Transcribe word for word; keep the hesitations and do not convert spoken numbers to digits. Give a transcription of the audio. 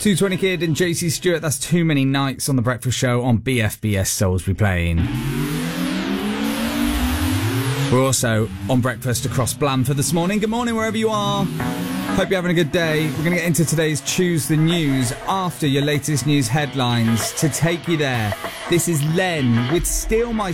two twenty Kid and J C Stewart, that's Too Many Nights on The Breakfast Show on B F B S Salisbury Plain. We're also on breakfast across Blandford this morning. Good morning wherever you are. Hope you're having a good day. We're going to get into today's Choose the News after your latest news headlines. To take you there, this is Len with Steal My